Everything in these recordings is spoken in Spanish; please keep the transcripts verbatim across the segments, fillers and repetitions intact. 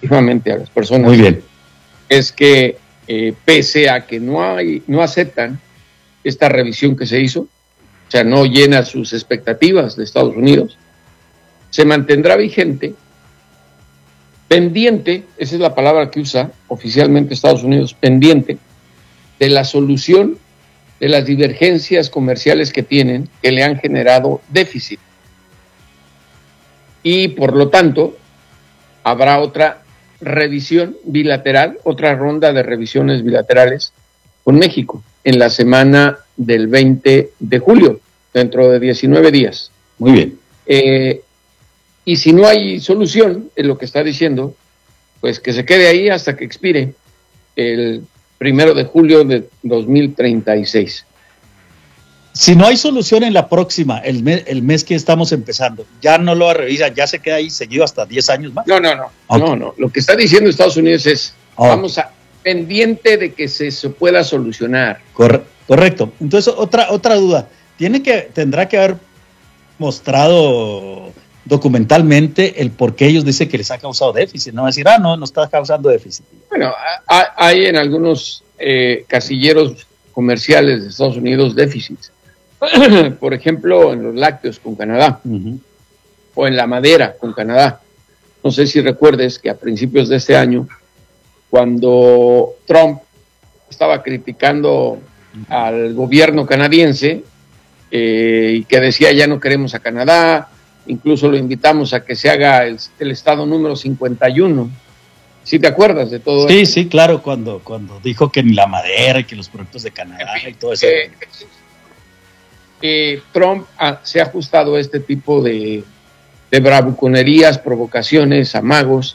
efectivamente a las personas. Muy bien. Es que eh, pese a que no hay, no aceptan esta revisión que se hizo, o sea, no llena sus expectativas de Estados Unidos, se mantendrá vigente, pendiente, esa es la palabra que usa oficialmente Estados Unidos, pendiente de la solución de las divergencias comerciales que tienen, que le han generado déficit. Y por lo tanto, habrá otra revisión bilateral, otra ronda de revisiones bilaterales con México en la semana del veinte de julio, dentro de diecinueve días. Muy bien. Eh, y si no hay solución, es lo que está diciendo, pues que se quede ahí hasta que expire el primero de julio de dos mil treinta y seis. Si no hay solución en la próxima, el mes, el mes que estamos empezando, ya no lo revisa, ya se queda ahí seguido hasta diez años más. No, no, no, okay. no, no. Lo que está diciendo Estados Unidos es, oh. vamos a, pendiente de que se, se pueda solucionar. Corre, correcto. Entonces, otra, otra duda, tiene que, tendrá que haber mostrado documentalmente el por qué ellos dicen que les ha causado déficit, no decir, ah, no, no está causando déficit. Bueno, hay en algunos eh, casilleros comerciales de Estados Unidos déficits. Por ejemplo, en los lácteos con Canadá, uh-huh. o en la madera con Canadá. No sé si recuerdes que a principios de este año, cuando Trump estaba criticando al gobierno canadiense eh, y que decía ya no queremos a Canadá, incluso lo invitamos a que se haga el, el estado número cincuenta y uno. ¿Sí te acuerdas de todo sí, eso? Sí, sí, claro, cuando, cuando dijo que ni la madera y que los productos de Canadá en fin, y todo eso. Eh, Eh, Trump ha, se ha ajustado a este tipo de, de bravuconerías, provocaciones, amagos,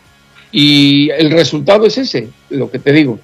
y el resultado es ese, lo que te digo.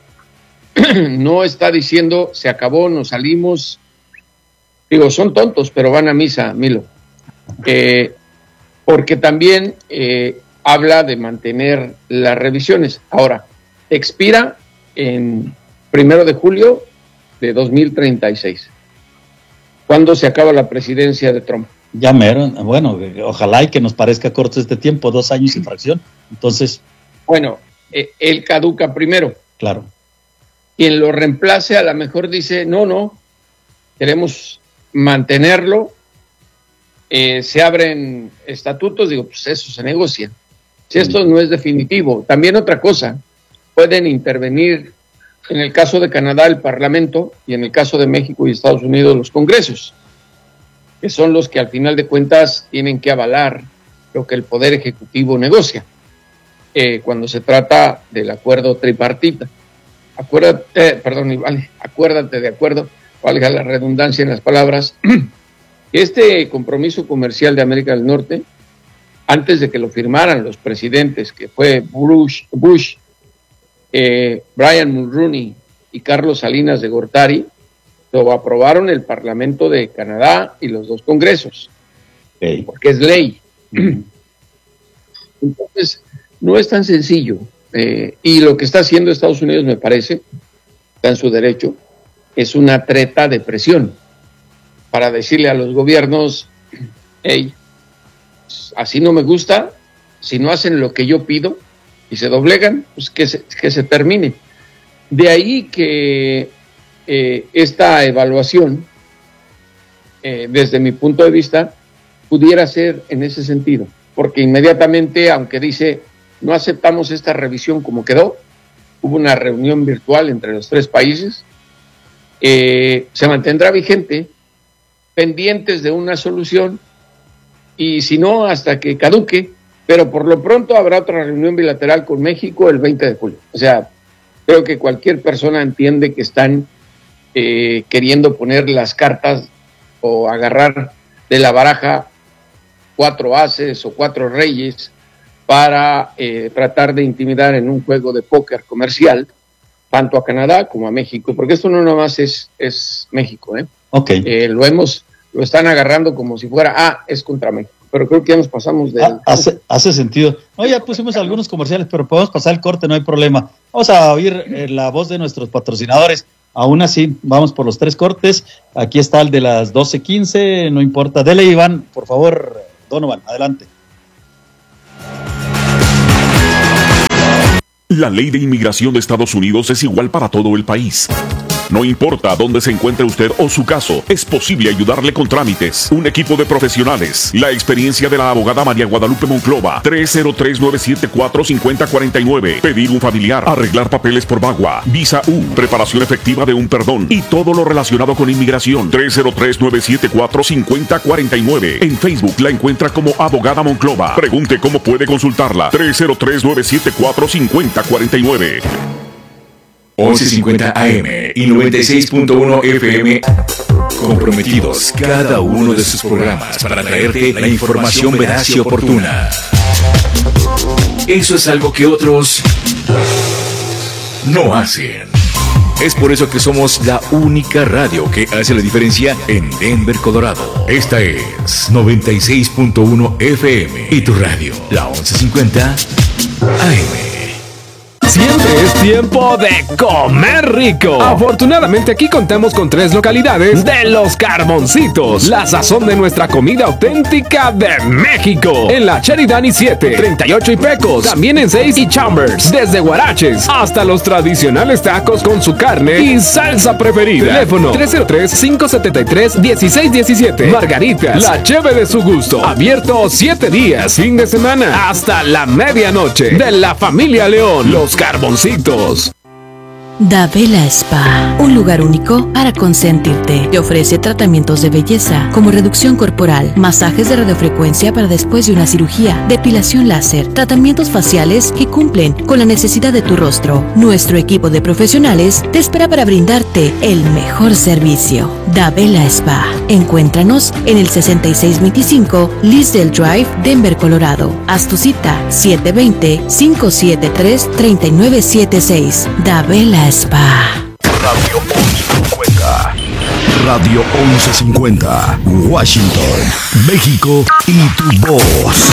No está diciendo se acabó, nos salimos. Digo, son tontos, pero van a misa, Milo. Eh, porque también eh, habla de mantener las revisiones. Ahora, expira en primero de julio de dos mil treinta y seis. ¿Cuándo se acaba la presidencia de Trump? Ya mero, bueno, ojalá y que nos parezca corto este tiempo, dos años y fracción. Entonces. Bueno, eh, él caduca primero. Claro. Quien lo reemplace a lo mejor dice, no, no, queremos mantenerlo, eh, se abren estatutos, digo, pues eso se negocia. Si esto no es definitivo. También otra cosa, pueden intervenir en el caso de Canadá el Parlamento y en el caso de México y Estados Unidos los Congresos, que son los que al final de cuentas tienen que avalar lo que el Poder Ejecutivo negocia, eh, cuando se trata del acuerdo tripartita. Acuérdate, perdón, vale, acuérdate de acuerdo, valga la redundancia en las palabras, este compromiso comercial de América del Norte, antes de que lo firmaran los presidentes, que fue Bush, Bush Eh, Brian Mulroney y Carlos Salinas de Gortari, lo aprobaron el Parlamento de Canadá y los dos congresos, okay. porque es ley. Mm. Entonces, no es tan sencillo. Eh, y lo que está haciendo Estados Unidos, me parece, está en su derecho, es una treta de presión para decirle a los gobiernos, hey, así no me gusta, si no hacen lo que yo pido, y se doblegan, pues que se, que se termine. De ahí que eh, esta evaluación, eh, desde mi punto de vista, pudiera ser en ese sentido, porque inmediatamente, aunque dice, no aceptamos esta revisión como quedó, hubo una reunión virtual entre los tres países, eh, se mantendrá vigente, pendientes de una solución, y si no, hasta que caduque, pero por lo pronto habrá otra reunión bilateral con México el veinte de julio. O sea, creo que cualquier persona entiende que están eh, queriendo poner las cartas o agarrar de la baraja cuatro ases o cuatro reyes para eh, tratar de intimidar en un juego de póker comercial tanto a Canadá como a México, porque esto no nada más es, es México, ¿eh? Okay. Eh, lo hemos, lo están agarrando como si fuera, ah, es contra México. Pero creo que ya nos pasamos de... Ah, hace, hace sentido. No, ya pusimos algunos comerciales, pero podemos pasar el corte, no hay problema. Vamos a oír eh, la voz de nuestros patrocinadores. Aún así, vamos por los tres cortes. Aquí está el de las doce quince, no importa. Dele, Iván, por favor, Donovan, adelante. La ley de inmigración de Estados Unidos es igual para todo el país. No importa dónde se encuentre usted o su caso, es posible ayudarle con trámites. Un equipo de profesionales. La experiencia de la abogada María Guadalupe Monclova. tres cero tres, nueve siete cuatro, cinco cero cuatro nueve. Pedir un familiar. Arreglar papeles por VAWA. Visa U. Preparación efectiva de un perdón. Y todo lo relacionado con inmigración. tres cero tres, nueve siete cuatro, cinco cero cuatro nueve. En Facebook la encuentra como Abogada Monclova. Pregunte cómo puede consultarla. tres cero tres, nueve siete cuatro, cinco cero cuatro nueve. once cincuenta A M y noventa y seis punto uno F M, comprometidos cada uno de sus programas para traerte la información veraz y oportuna. Eso es algo que otros no hacen. Es por eso que somos la única radio que hace la diferencia en Denver, Colorado. Esta es noventa y seis punto uno F M y tu radio, la once cincuenta A M. Siempre es tiempo de comer rico. Afortunadamente aquí contamos con tres localidades de Los Carboncitos, la sazón de nuestra comida auténtica de México. En la Sheridan y siete, treinta y ocho y Pecos, también en seis y Chambers, desde Huaraches hasta los tradicionales tacos con su carne y salsa preferida. Teléfono tres cero tres, cinco siete tres, uno seis uno siete. Margaritas, la cheve de su gusto. Abierto siete días, fin de semana, hasta la medianoche. De la familia León, Los Carboncitos. Dabela Spa, un lugar único para consentirte. Te ofrece tratamientos de belleza como reducción corporal, masajes de radiofrecuencia para después de una cirugía, depilación láser, tratamientos faciales que cumplen con la necesidad de tu rostro. Nuestro equipo de profesionales te espera para brindarte el mejor servicio. Dabela Spa. Encuéntranos en el sesenta y seis veinticinco Lisdale Drive, Denver, Colorado. Haz tu cita siete dos cero, cinco siete tres, tres nueve siete seis. Dabela Spa. Radio once cincuenta. Radio once cincuenta. Washington, México y tu voz.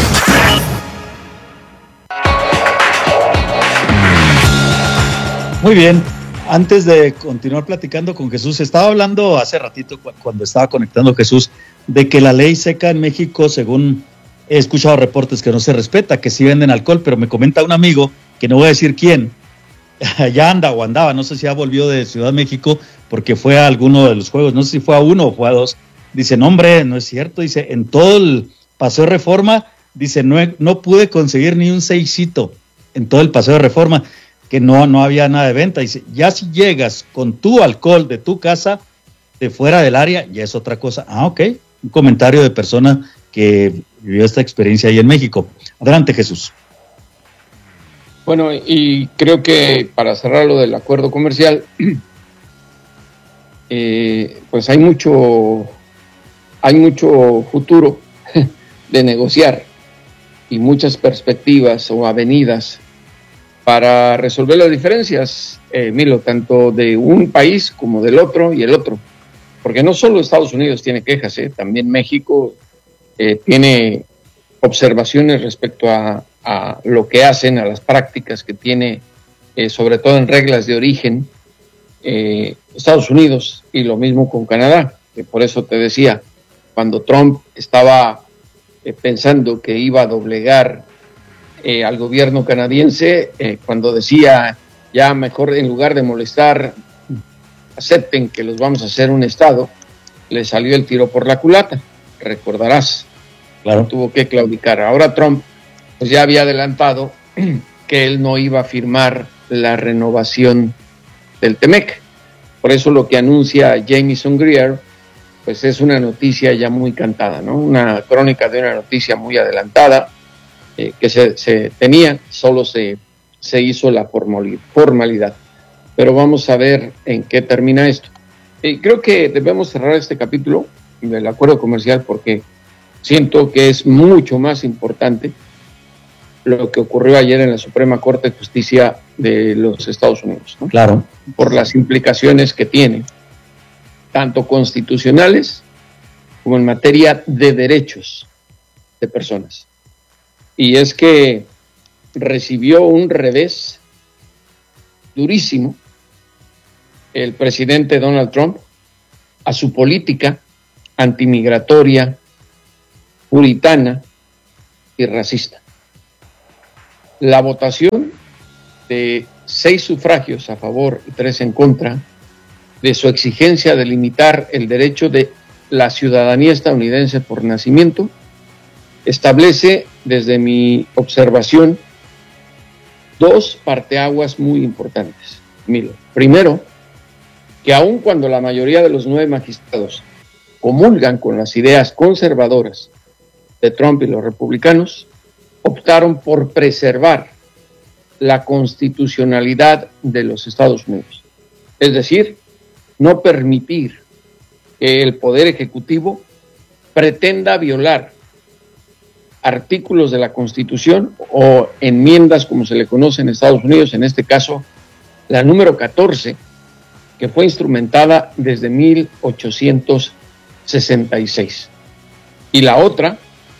Muy bien. Antes de continuar platicando con Jesús, estaba hablando hace ratito cuando estaba conectando Jesús de que la ley seca en México, según he escuchado reportes, que no se respeta, que sí venden alcohol, pero me comenta un amigo, que no voy a decir quién, ya anda o andaba, no sé si ya volvió de Ciudad de México porque fue a alguno de los juegos, no sé si fue a uno o fue a dos. Dice, no hombre, no es cierto, dice, en todo el Paseo de Reforma, dice, no, no pude conseguir ni un seisito en todo el Paseo de Reforma, que no, no había nada de venta. Dice, ya si llegas con tu alcohol de tu casa, de fuera del área, ya es otra cosa. Ah, ok, un comentario de persona que vivió esta experiencia ahí en México. Adelante, Jesús. Bueno, y creo que para cerrar lo del acuerdo comercial, eh, pues hay mucho, hay mucho futuro de negociar y muchas perspectivas o avenidas para resolver las diferencias, eh, Milo, tanto de un país como del otro y el otro. Porque no solo Estados Unidos tiene quejas, eh, también México eh, tiene observaciones respecto a a lo que hacen, a las prácticas que tiene, eh, sobre todo en reglas de origen, eh, Estados Unidos, y lo mismo con Canadá, que por eso te decía, cuando Trump estaba eh, pensando que iba a doblegar eh, al gobierno canadiense, eh, cuando decía, ya mejor en lugar de molestar, acepten que los vamos a hacer un estado, le salió el tiro por la culata, recordarás, claro, tuvo que claudicar. Ahora Trump pues ya había adelantado que él no iba a firmar la renovación del Temec. Por eso lo que anuncia Jamieson Greer, pues es una noticia ya muy cantada, ¿no? Una crónica de una noticia muy adelantada eh, que se, se tenía, solo se, se hizo la formalidad. Pero vamos a ver en qué termina esto. Y creo que debemos cerrar este capítulo del acuerdo comercial porque siento que es mucho más importante lo que ocurrió ayer en la Suprema Corte de Justicia de los Estados Unidos, ¿no? Claro. Por las implicaciones que tiene, tanto constitucionales como en materia de derechos de personas. Y es que recibió un revés durísimo el presidente Donald Trump a su política antimigratoria, puritana y racista. La votación de seis sufragios a favor y tres en contra, de su exigencia de limitar el derecho de la ciudadanía estadounidense por nacimiento, establece, desde mi observación, dos parteaguas muy importantes, Milo. Primero, que aun cuando la mayoría de los nueve magistrados comulgan con las ideas conservadoras de Trump y los republicanos, optaron por preservar la constitucionalidad de los Estados Unidos. Es decir, no permitir que el Poder Ejecutivo pretenda violar artículos de la Constitución o enmiendas, como se le conoce en Estados Unidos, en este caso la número catorce, que fue instrumentada desde mil ochocientos sesenta y seis. Y la otra,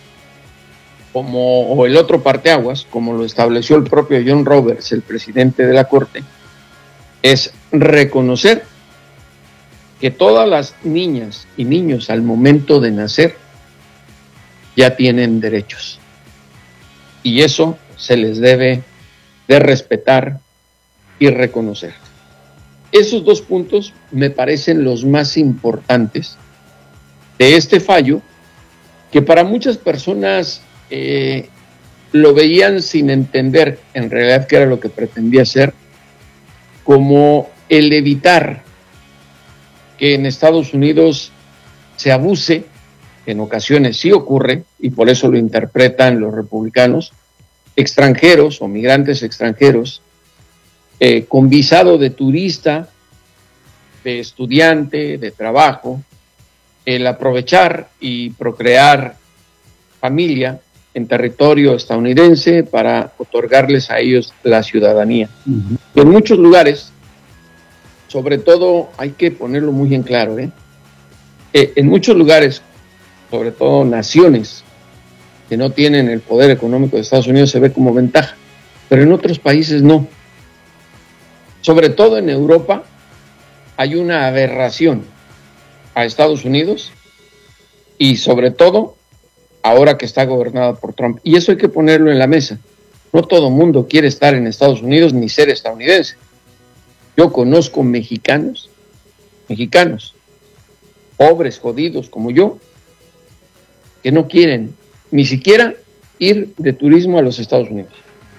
como o el otro parteaguas, como lo estableció el propio John Roberts, el presidente de la Corte, es reconocer que todas las niñas y niños al momento de nacer ya tienen derechos. Y eso se les debe de respetar y reconocer. Esos dos puntos me parecen los más importantes de este fallo, que para muchas personas eh, lo veían sin entender en realidad qué era lo que pretendía hacer, como el evitar que en Estados Unidos se abuse, en ocasiones sí ocurre, y por eso lo interpretan los republicanos, extranjeros o migrantes extranjeros, eh, con visado de turista, de estudiante, de trabajo, el aprovechar y procrear familia en territorio estadounidense para otorgarles a ellos la ciudadanía. Uh-huh. En muchos lugares, sobre todo, hay que ponerlo muy en claro, ¿eh? Eh, en muchos lugares, sobre todo naciones que no tienen el poder económico de Estados Unidos, se ve como ventaja, pero en otros países no. Sobre todo en Europa hay una aberración a Estados Unidos y sobre todo ahora que está gobernada por Trump. Y eso hay que ponerlo en la mesa. No todo mundo quiere estar en Estados Unidos ni ser estadounidense. Yo conozco mexicanos, mexicanos, pobres, jodidos como yo, que no quieren ni siquiera ir de turismo a los Estados Unidos.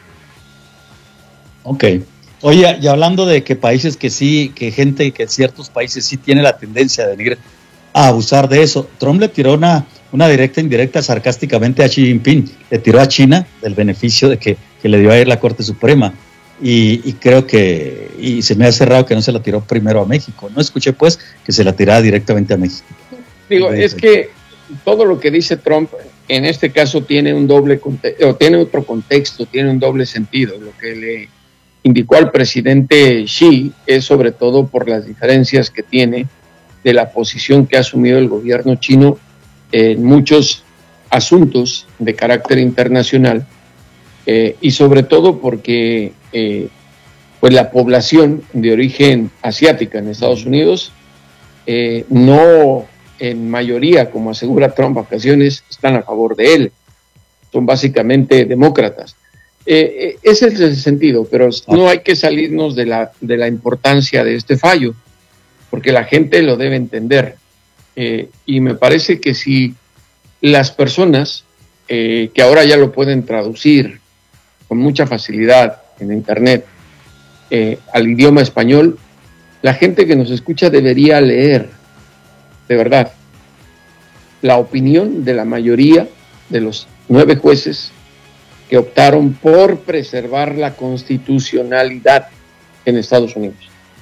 Ok. Oye, y hablando de que países que sí, que gente que ciertos países sí tiene la tendencia de venir a abusar de eso, Trump le tiró una, una directa indirecta sarcásticamente a Xi Jinping, le tiró a China del beneficio de que, que le dio a ir la Corte Suprema. Y, y creo que, y se me ha cerrado que no se la tiró primero a México. No escuché pues que se la tirara directamente a México. Digo, es que todo lo que dice Trump en este caso tiene un doble contexto, o tiene otro contexto, tiene un doble sentido. Lo que le indicó al presidente Xi es sobre todo por las diferencias que tiene de la posición que ha asumido el gobierno chino en muchos asuntos de carácter internacional, eh, y sobre todo porque eh, pues la población de origen asiática en Estados Unidos eh, no en mayoría, como asegura Trump a ocasiones, están a favor de él, son básicamente demócratas. Eh, ese es el sentido, pero no hay que salirnos de la, de la importancia de este fallo, porque la gente lo debe entender. Eh, y me parece que si las personas, eh, que ahora ya lo pueden traducir con mucha facilidad en internet eh, al idioma español, la gente que nos escucha debería leer, de verdad, la opinión de la mayoría de los nueve jueces que optaron por preservar la constitucionalidad en Estados Unidos.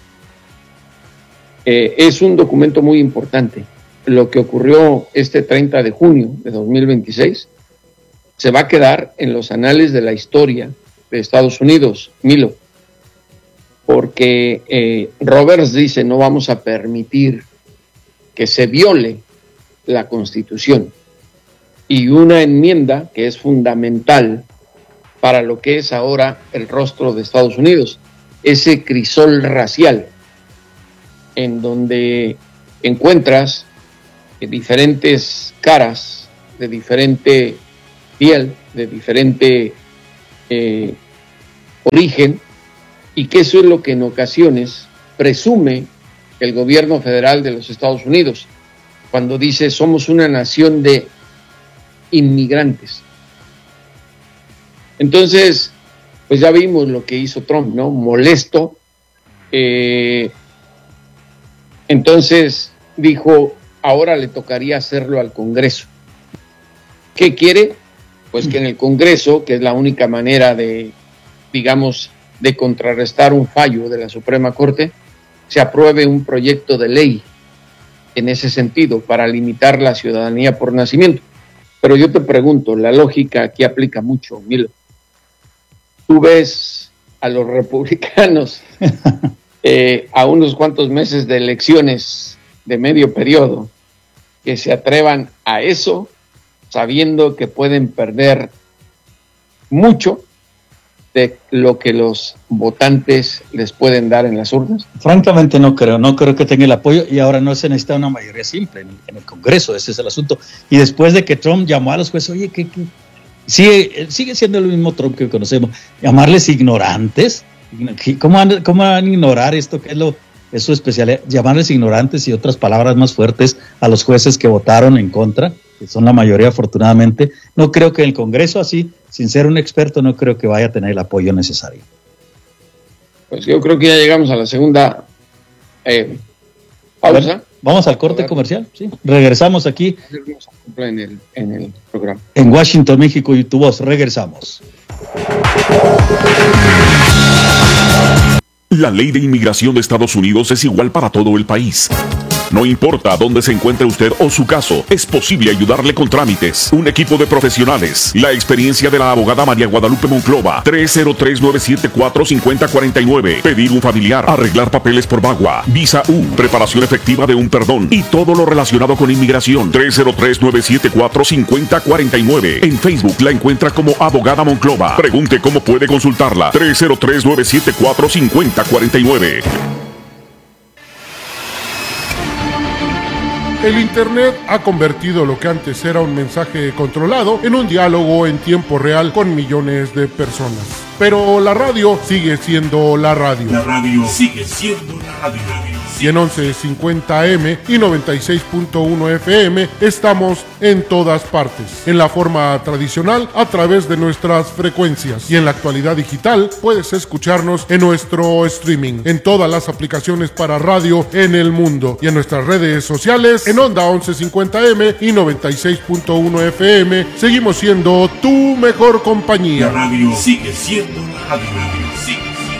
Eh, es un documento muy importante. Lo que ocurrió este treinta de junio de dos mil veintiséis se va a quedar en los anales de la historia de Estados Unidos, Milo, porque eh, Roberts dice no vamos a permitir que se viole la Constitución, y una enmienda que es fundamental para lo que es ahora el rostro de Estados Unidos, ese crisol racial en donde encuentras diferentes caras de diferente piel, de diferente eh, origen, y que eso es lo que en ocasiones presume el gobierno federal de los Estados Unidos, cuando dice somos una nación de inmigrantes. Entonces, pues ya vimos lo que hizo Trump, ¿no? Molesto. Eh, entonces dijo, ahora le tocaría hacerlo al Congreso. ¿Qué quiere? Pues que en el Congreso, que es la única manera de, digamos, de contrarrestar un fallo de la Suprema Corte, se apruebe un proyecto de ley en ese sentido para limitar la ciudadanía por nacimiento. Pero yo te pregunto, la lógica aquí aplica mucho, Milo. Tú ves a los republicanos eh, a unos cuantos meses de elecciones de medio periodo que se atrevan a eso, sabiendo que pueden perder mucho de lo que los votantes les pueden dar en las urnas? Francamente no creo, no creo que tenga el apoyo, y ahora no se necesita una mayoría simple en el, en el Congreso, ese es el asunto. Y después de que Trump llamó a los jueces, oye, ¿qué, qué? Sigue, sigue siendo el mismo Trump que conocemos, llamarles ignorantes, ¿cómo han, cómo van a ignorar esto? ¿Qué es lo, es su especialidad? Llamarles ignorantes y otras palabras más fuertes a los jueces que votaron en contra, que son la mayoría afortunadamente. No creo que el Congreso, así, sin ser un experto, no creo que vaya a tener el apoyo necesario. Pues yo creo que ya llegamos a la segunda eh, pausa. Bueno, vamos al corte comercial, sí. Regresamos aquí en el, en el programa. En Washington, México y tu voz. Regresamos. La ley de inmigración de Estados Unidos es igual para todo el país. No importa dónde se encuentre usted o su caso, es posible ayudarle con trámites. Un equipo de profesionales. La experiencia de la abogada María Guadalupe Monclova. tres cero tres, nueve siete cuatro, cinco cero cuatro nueve. Pedir un familiar. Arreglar papeles por VAWA. Visa U. Preparación efectiva de un perdón. Y todo lo relacionado con inmigración. tres cero tres, nueve siete cuatro, cinco cero cuatro nueve. En Facebook la encuentra como abogada Monclova. Pregunte cómo puede consultarla. tres cero tres, nueve siete cuatro, cinco cero cuatro nueve. El Internet ha convertido lo que antes era un mensaje controlado en un diálogo en tiempo real con millones de personas. Pero la radio sigue siendo la radio. La radio sigue siendo la radio. Y en once cincuenta A M y noventa y seis punto uno F M estamos en todas partes. En la forma tradicional, a través de nuestras frecuencias. Y en la actualidad digital, puedes escucharnos en nuestro streaming, en todas las aplicaciones para radio en el mundo. Y en nuestras redes sociales, en Onda once cincuenta A M y noventa y seis punto uno F M, seguimos siendo tu mejor compañía. La radio sigue siendo la radio. Sigue.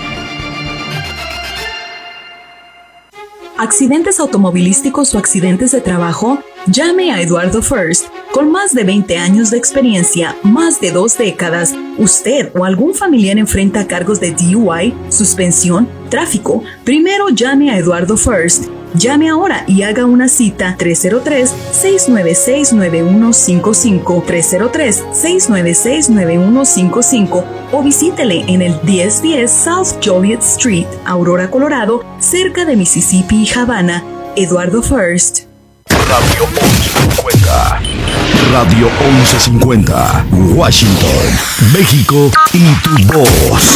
¿Accidentes automovilísticos o accidentes de trabajo? Llame a Eduardo First. Con más de veinte años de experiencia, más de dos décadas, usted o algún familiar enfrenta cargos de D U I, suspensión, tráfico. Primero llame a Eduardo First. Llame ahora y haga una cita tres cero tres, seis nueve seis, nueve uno cinco cinco, tres cero tres, seis nueve seis, nueve uno cinco cinco o visítele en el diez diez South Joliet Street, Aurora, Colorado, cerca de Mississippi y Havana. Eduardo First. Radio once cincuenta. Radio once cincuenta. Washington, México y tu voz.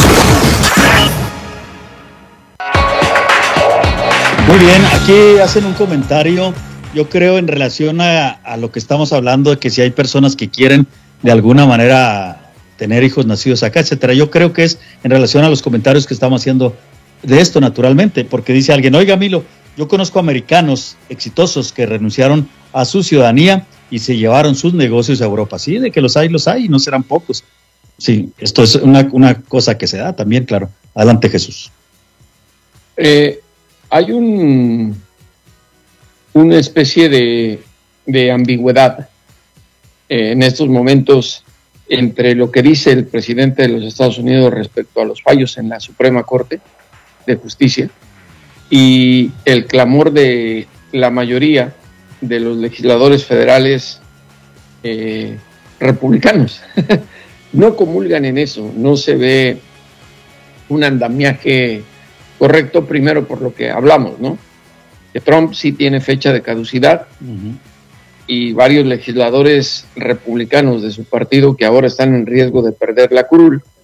Muy bien, aquí hacen un comentario, yo creo en relación a, a lo que estamos hablando, de que si hay personas que quieren de alguna manera tener hijos nacidos acá, etcétera. Yo creo que es en relación a los comentarios que estamos haciendo de esto, naturalmente, porque dice alguien, oiga, Milo, yo conozco americanos exitosos que renunciaron a su ciudadanía y se llevaron sus negocios a Europa. Sí, de que los hay, los hay, y no serán pocos. Sí, esto es una, una cosa que se da también, claro. Adelante, Jesús. Eh... Hay un, una especie de, de ambigüedad eh, en estos momentos entre lo que dice el presidente de los Estados Unidos respecto a los fallos en la Suprema Corte de Justicia y el clamor de la mayoría de los legisladores federales eh, republicanos. No comulgan en eso, no se ve un andamiaje correcto, primero por lo que hablamos, ¿no? Que Trump sí tiene fecha de caducidad uh-huh. y varios legisladores republicanos de su partido que ahora están en riesgo de perder la curul,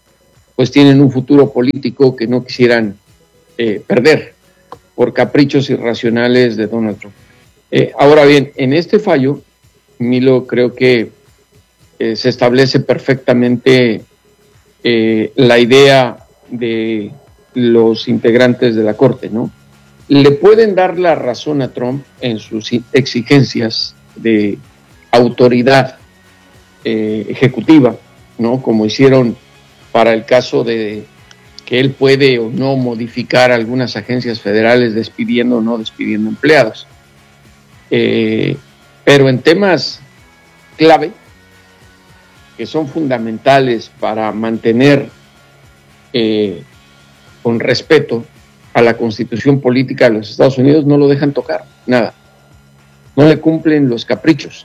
pues tienen un futuro político que no quisieran eh, perder por caprichos irracionales de Donald Trump. Eh, ahora bien, en este fallo, Milo, creo que eh, se establece perfectamente eh, la idea de los integrantes de la Corte, ¿no? Le pueden dar la razón a Trump en sus exigencias de autoridad eh, ejecutiva, ¿no? Como hicieron para el caso de que él puede o no modificar algunas agencias federales despidiendo o no despidiendo empleados. Eh, pero en temas clave, que son fundamentales para mantener eh, con respeto a la Constitución política de los Estados Unidos, no lo dejan tocar, nada. No le cumplen los caprichos.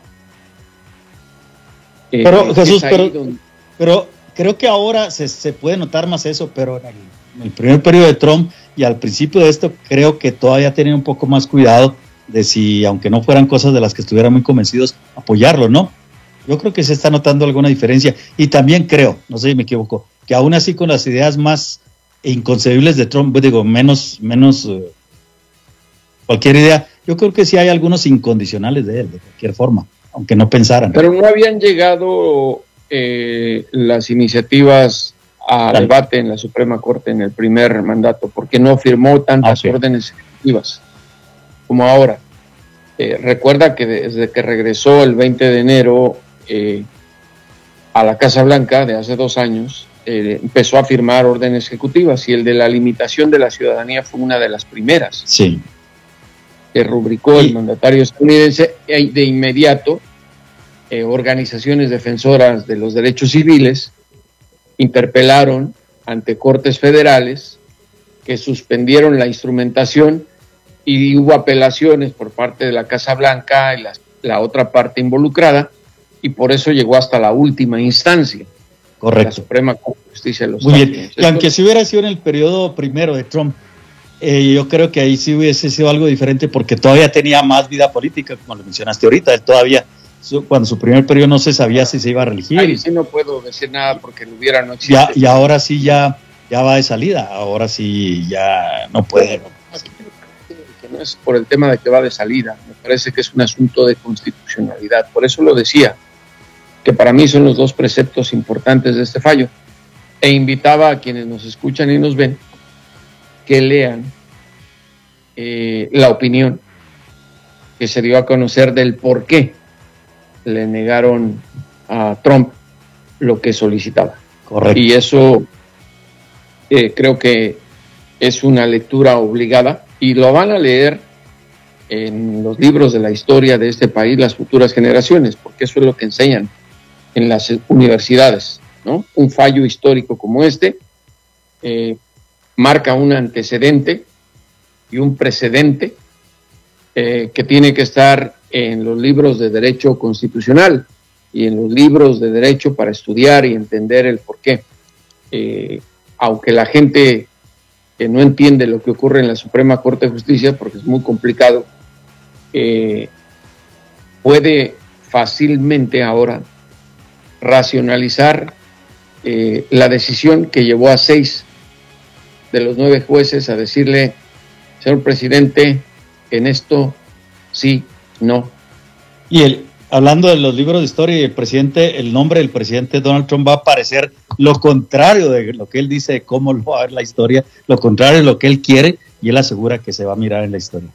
Eh, pero Jesús, pero, donde... pero creo que ahora se, se puede notar más eso, pero en el, en el primer periodo de Trump y al principio de esto creo que todavía tienen un poco más cuidado de si, aunque no fueran cosas de las que estuvieran muy convencidos, apoyarlo, ¿no? Yo creo que se está notando alguna diferencia y también creo, no sé si me equivoco, que aún así con las ideas más inconcebibles de Trump, digo, menos, menos uh, cualquier idea, yo creo que sí hay algunos incondicionales de él, de cualquier forma, aunque no pensaran. Pero no habían llegado eh, las iniciativas a claro. debate en la Suprema Corte en el primer mandato, porque no firmó tantas okay. órdenes ejecutivas como ahora. Eh, recuerda que desde que regresó el veinte de enero eh, a la Casa Blanca de hace dos años, eh, empezó a firmar órdenes ejecutivas y el de la limitación de la ciudadanía fue una de las primeras. Sí. Que rubricó el mandatario estadounidense e de inmediato eh, organizaciones defensoras de los derechos civiles interpelaron ante cortes federales que suspendieron la instrumentación y hubo apelaciones por parte de la Casa Blanca y la, la otra parte involucrada y por eso llegó hasta la última instancia. Correcto. La Suprema Corte de Justicia de los Muy Estados bien. Unidos. Y aunque si hubiera sido en el periodo primero de Trump, eh, yo creo que ahí sí hubiese sido algo diferente porque todavía tenía más vida política, como lo mencionaste ahorita. Él todavía, su, cuando su primer periodo no se sabía si se iba a reelegir. Ahí sí no puedo decir nada porque lo hubiera no existe. Ya, y ahora sí ya, ya va de salida. Ahora sí ya no puede. Que no es por el tema de que va de salida. Me parece que es un asunto de constitucionalidad. Por eso lo decía, que para mí son los dos preceptos importantes de este fallo. E invitaba a quienes nos escuchan y nos ven que lean eh, la opinión que se dio a conocer del por qué le negaron a Trump lo que solicitaba. Correcto. Y eso eh, creo que es una lectura obligada y lo van a leer en los libros de la historia de este país las futuras generaciones, porque eso es lo que enseñan en las universidades, ¿no? Un fallo histórico como este eh, marca un antecedente y un precedente eh, que tiene que estar en los libros de derecho constitucional y en los libros de derecho para estudiar y entender el porqué. Eh, aunque la gente que no entiende lo que ocurre en la Suprema Corte de Justicia, porque es muy complicado, eh, puede fácilmente ahora racionalizar eh, la decisión que llevó a seis de los nueve jueces a decirle, señor presidente, en esto sí, no. Y el, hablando de los libros de historia, el presidente, el nombre del presidente Donald Trump va a aparecer lo contrario de lo que él dice de cómo va a ver la historia, lo contrario de lo que él quiere, y él asegura que se va a mirar en la historia.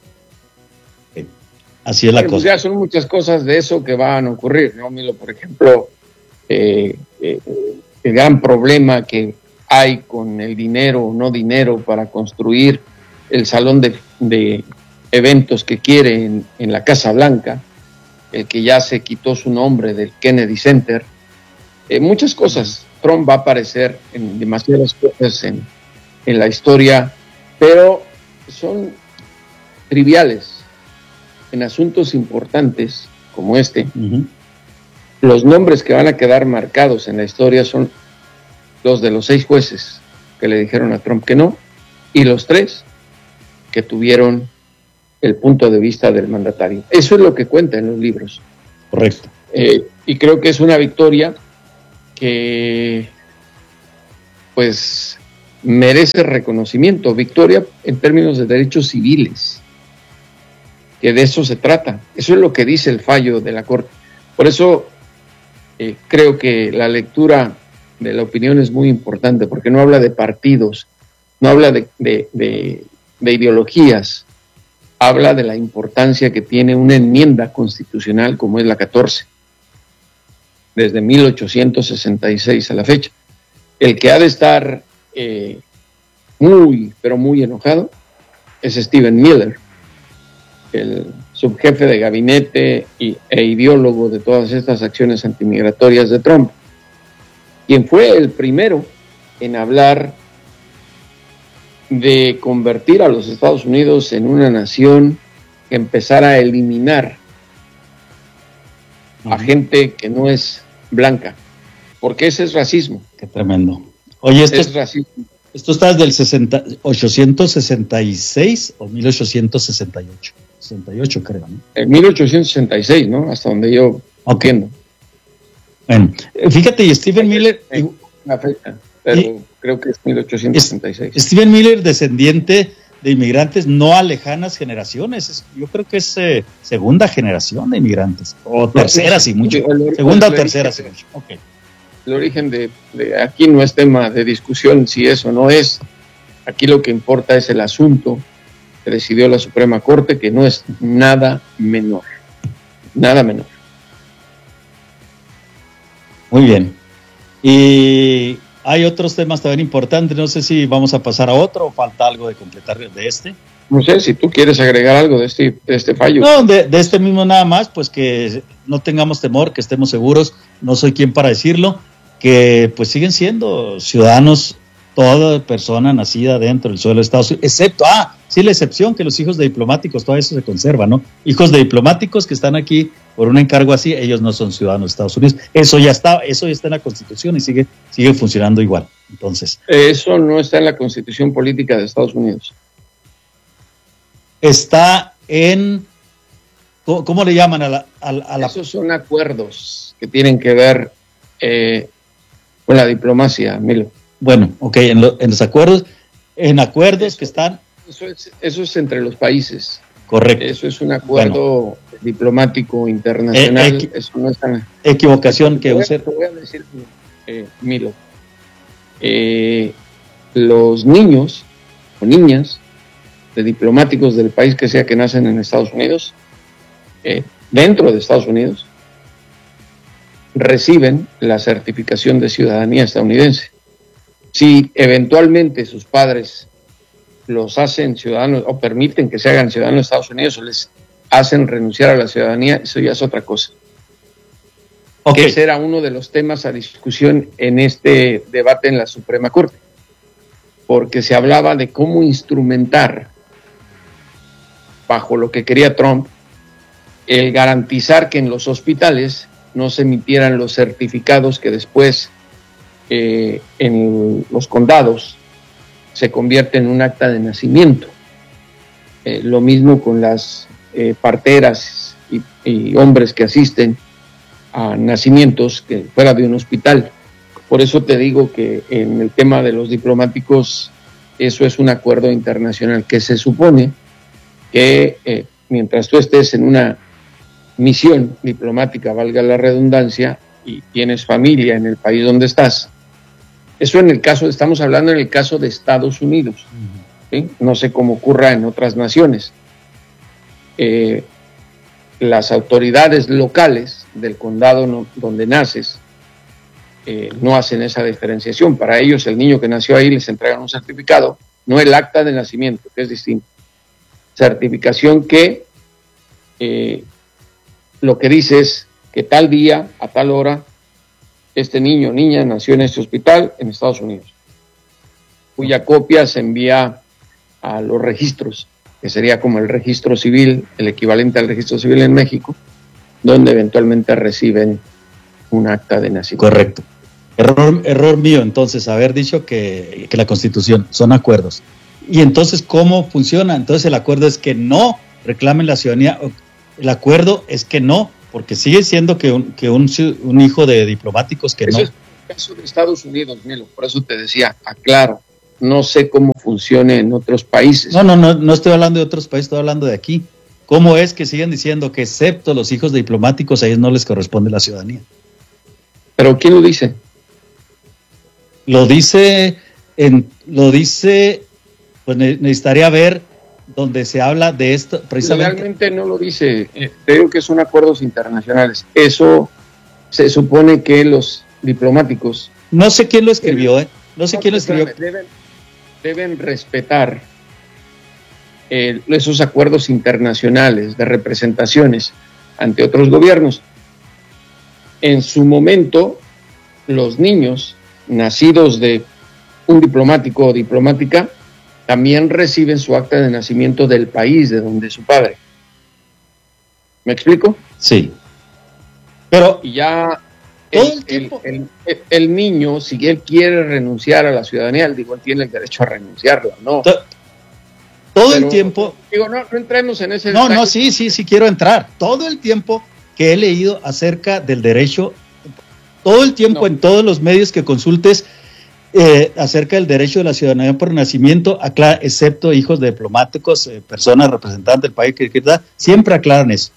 Así es la Pero cosa. Pues ya son muchas cosas de eso que van a ocurrir, ¿no, Milo? Por ejemplo, eh, eh, el gran problema que hay con el dinero o no dinero para construir el salón de, de eventos que quiere en, en la Casa Blanca, el que ya se quitó su nombre del Kennedy Center, eh, muchas cosas. Trump va a aparecer en demasiadas cosas en, en la historia, pero son triviales. En asuntos importantes como este, uh-huh. los nombres que van a quedar marcados en la historia son los de los seis jueces que le dijeron a Trump que no, y los tres que tuvieron el punto de vista del mandatario. Eso es lo que cuenta en los libros. Correcto. Eh, y creo que es una victoria que pues merece reconocimiento, victoria en términos de derechos civiles, que de eso se trata. Eso es lo que dice el fallo de la Corte. Por eso eh, creo que la lectura de la opinión es muy importante, porque no habla de partidos, no habla de, de, de, de ideologías, habla de la importancia que tiene una enmienda constitucional como es la catorce, desde mil ochocientos sesenta y seis a la fecha. El que ha de estar eh, muy, pero muy enojado es Stephen Miller, el subjefe de gabinete y, e ideólogo de todas estas acciones antimigratorias de Trump, quien fue el primero en hablar de convertir a los Estados Unidos en una nación que empezara a eliminar a gente que no es blanca, porque ese es racismo. Qué tremendo. Oye, esto es racismo. ¿Esto está desde el sesenta, ochocientos sesenta y seis o mil ochocientos sesenta y ocho? sesenta y ocho creo, ¿no? En mil ochocientos sesenta y seis, ¿no? Hasta donde yo okay. entiendo. Bueno, fíjate, y Stephen Miller... En una fecha, pero y, creo que es mil ochocientos sesenta y seis. Stephen Miller, descendiente de inmigrantes no a lejanas generaciones. Es, yo creo que es eh, segunda generación de inmigrantes. O tercera, sí, mucho. El, segunda el, o tercera, sí, mucho. Okay. El origen de, de aquí no es tema de discusión si eso no es. Aquí lo que importa es el asunto que decidió la Suprema Corte, que no es nada menor. Nada menor. Muy bien. Y hay otros temas también importantes. No sé si vamos a pasar a otro o falta algo de completar de este. No sé si tú quieres agregar algo de este, de este fallo. No, de, de este mismo nada más, pues que no tengamos temor, que estemos seguros. No soy quien para decirlo, que pues siguen siendo ciudadanos toda persona nacida dentro del suelo de Estados Unidos, excepto, ah, sí, la excepción que los hijos de diplomáticos, todo eso se conserva, ¿no? Hijos de diplomáticos que están aquí por un encargo así, ellos no son ciudadanos de Estados Unidos. Eso ya está, eso ya está en la Constitución y sigue, sigue funcionando igual. Entonces, eso no está en la Constitución política de Estados Unidos. Está en, ¿cómo, cómo le llaman a la, a, a la? Esos son acuerdos que tienen que ver eh, con la diplomacia, Milo. Bueno, ok, en, lo, en los acuerdos, en acuerdos eso, que están... Eso es, eso es entre los países. Correcto. Eso es un acuerdo bueno. diplomático internacional. Eh, equi- eso no está... Equivocación que usted... Te voy a decir, eh, Milo, eh, los niños o niñas de diplomáticos del país que sea que nacen en Estados Unidos, eh, dentro de Estados Unidos, reciben la certificación de ciudadanía estadounidense. Si eventualmente sus padres los hacen ciudadanos o permiten que se hagan ciudadanos de Estados Unidos o les hacen renunciar a la ciudadanía, eso ya es otra cosa. Okay. Ese era uno de los temas a discusión en este debate en la Suprema Corte, porque se hablaba de cómo instrumentar, bajo lo que quería Trump, el garantizar que en los hospitales no se emitieran los certificados que después eh, en los condados se convierte en un acta de nacimiento. Eh, lo mismo con las eh, parteras y, y hombres que asisten a nacimientos que fuera de un hospital. Por eso te digo que en el tema de los diplomáticos, eso es un acuerdo internacional que se supone que eh, mientras tú estés en una misión diplomática, valga la redundancia, y tienes familia en el país donde estás, eso en el caso, estamos hablando en el caso de Estados Unidos, ¿sí? No sé cómo ocurra en otras naciones. Eh, las autoridades locales del condado no, donde naces eh, no hacen esa diferenciación. Para ellos el niño que nació ahí les entregan un certificado, no el acta de nacimiento, que es distinto. Certificación que eh, lo que dice es que tal día, a tal hora, este niño o niña nació en este hospital en Estados Unidos, cuya copia se envía a los registros, que sería como el registro civil, el equivalente al registro civil en México, donde eventualmente reciben un acta de nacimiento. Correcto. Error, error mío, entonces, haber dicho que, que la Constitución son acuerdos. Y entonces, ¿cómo funciona? Entonces, el acuerdo es que no reclamen la ciudadanía. El acuerdo es que no, porque sigue siendo que un, que un, un hijo de diplomáticos que eso no. Es, caso de Estados Unidos, Milo, por eso te decía, aclaro, no sé cómo funcione en otros países. No, no, no, no estoy hablando de otros países, estoy hablando de aquí. ¿Cómo es que siguen diciendo que excepto los hijos diplomáticos a ellos no les corresponde la ciudadanía? ¿Pero quién lo dice? Lo dice, en, lo dice, pues necesitaría ver donde se habla de esto precisamente. Realmente no lo dice, eh, te digo que son acuerdos internacionales. Eso se supone que los diplomáticos... No sé quién lo escribió, ¿eh? No sé no, quién lo escribió. Deben, deben respetar eh, esos acuerdos internacionales de representaciones ante otros gobiernos. En su momento, los niños nacidos de un diplomático o diplomática también reciben su acta de nacimiento del país de donde es su padre. ¿Me explico? Sí. Pero y ya todo el, el tiempo. El, el, el niño, si él quiere renunciar a la ciudadanía, él, digo, él tiene el derecho a renunciarla, ¿no? Todo, todo Pero, el tiempo. Digo, no, no entremos en ese. No, detalle. no, sí, sí, sí quiero entrar. Todo el tiempo que he leído acerca del derecho, todo el tiempo no. en todos los medios que consultes eh, acerca del derecho de la ciudadanía por nacimiento, aclara, excepto hijos de diplomáticos, eh, personas representantes del país, que, que siempre aclaran eso.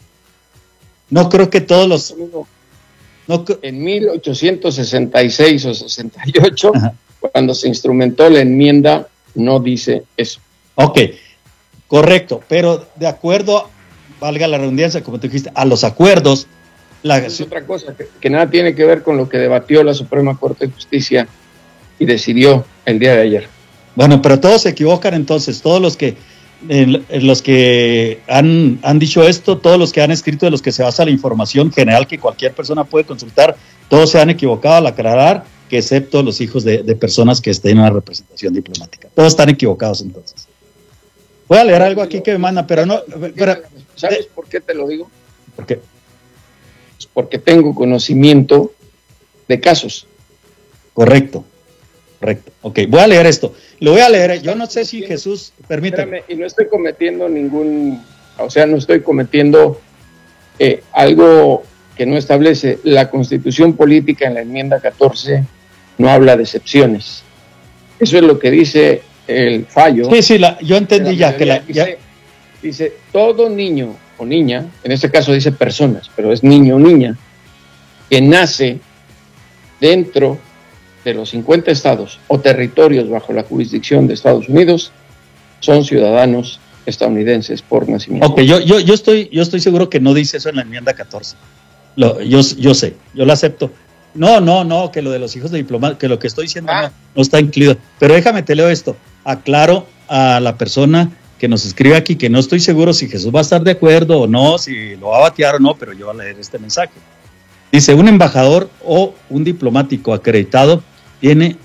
No creo que todos los... No, en mil ochocientos sesenta y seis o sesenta y ocho, ajá, cuando se instrumentó la enmienda, no dice eso. Ok, correcto, pero de acuerdo, valga la redundancia, como te dijiste, a los acuerdos... La... Es otra cosa, que, que nada tiene que ver con lo que debatió la Suprema Corte de Justicia y decidió el día de ayer. Bueno, pero todos se equivocan entonces, todos los que... En, en los que han, han dicho esto, todos los que han escrito, de los que se basa la información general que cualquier persona puede consultar, todos se han equivocado al aclarar que excepto los hijos de, de personas que estén en una representación diplomática. Todos están equivocados entonces. Voy a leer algo aquí que me manda, pero no... Pero, ¿sabes por qué te lo digo? ¿Por qué? Pues porque tengo conocimiento de casos. Correcto. Correcto. Ok, voy a leer esto. Lo voy a leer. Yo no sé si Jesús, permítame. Y no estoy cometiendo ningún, o sea, no estoy cometiendo eh, algo que no establece. La Constitución Política en la enmienda catorce no habla de excepciones. Eso es lo que dice el fallo. Sí, sí, la, yo entendí la ya que la... Ya. Dice, dice, todo niño o niña, en este caso dice personas, pero es niño o niña, que nace dentro de los cincuenta estados o territorios bajo la jurisdicción de Estados Unidos, son ciudadanos estadounidenses por nacimiento. Ok, yo, yo, yo, estoy, yo estoy seguro que no dice eso en la enmienda catorce. Lo, yo, yo sé, yo lo acepto. No, no, no, que lo de los hijos de diplomáticos, que lo que estoy diciendo ah. no, no está incluido. Pero déjame, te leo esto. Aclaro a la persona que nos escribe aquí que no estoy seguro si Jesús va a estar de acuerdo o no, si lo va a batear o no, pero yo voy a leer este mensaje. Dice, un embajador o un diplomático acreditado tiene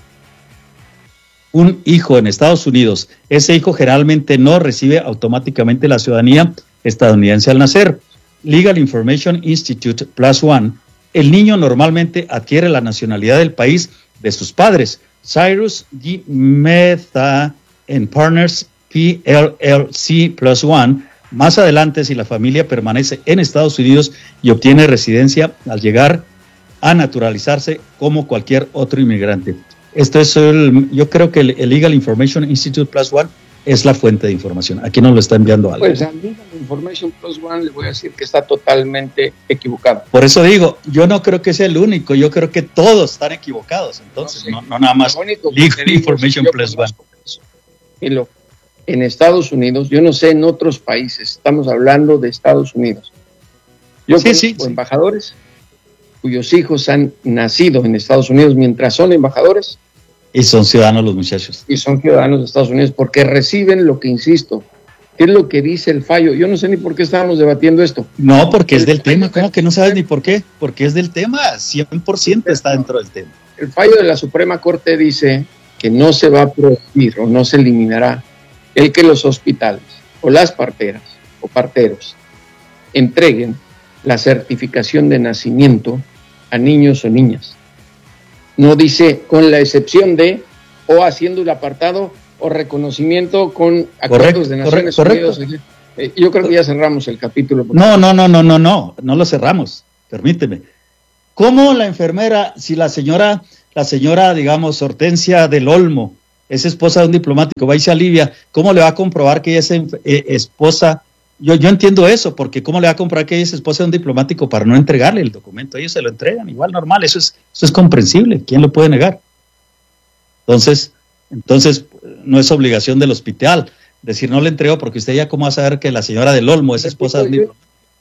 un hijo en Estados Unidos. Ese hijo generalmente no recibe automáticamente la ciudadanía estadounidense al nacer. Legal Information Institute Plus One. El niño normalmente adquiere la nacionalidad del país de sus padres. Cyrus G. Mehta and Partners P L L C Plus One. Más adelante, si la familia permanece en Estados Unidos y obtiene residencia al llegar a naturalizarse como cualquier otro inmigrante. Esto es el, yo creo que el, el Legal Information Institute Plus One es la fuente de información. Aquí nos lo está enviando algo. Pues a Legal Information Plus One le voy a decir que está totalmente equivocado. Por eso digo, yo no creo que sea el único, yo creo que todos están equivocados. Entonces, no, no, no nada más Legal Information Plus One. Y lo, en Estados Unidos, yo no sé en otros países, estamos hablando de Estados Unidos. Yo sí, conozco sí, sí. embajadores cuyos hijos han nacido en Estados Unidos mientras son embajadores. Y son ciudadanos los muchachos. Y son ciudadanos de Estados Unidos porque reciben lo que, insisto, ¿qué es lo que dice el fallo? Yo no sé ni por qué estábamos debatiendo esto. No, porque es del tema. ¿Cómo que no sabes ni por qué? Porque es del tema, cien por ciento está dentro del tema. El fallo de la Suprema Corte dice que no se va a prohibir o no se eliminará el que los hospitales o las parteras o parteros entreguen la certificación de nacimiento a niños o niñas. No dice con la excepción de o haciendo el apartado o reconocimiento con acuerdos correcto, de Naciones correcto, Unidas. Eh, yo creo que ya cerramos el capítulo. No, no, no, no, no, no, no lo cerramos. Permíteme. ¿Cómo la enfermera, si la señora, la señora, digamos, Hortensia del Olmo, es esposa de un diplomático, va y se alivia, ¿cómo le va a comprobar que ella es eh, esposa? Yo, yo entiendo eso, porque ¿cómo le va a comprobar que ella es esposa de un diplomático para no entregarle el documento? Ellos se lo entregan, igual normal, eso es, eso es comprensible, ¿quién lo puede negar? Entonces, entonces no es obligación del hospital decir no le entrego porque usted ya cómo va a saber que la señora del Olmo es esposa de un diplomático.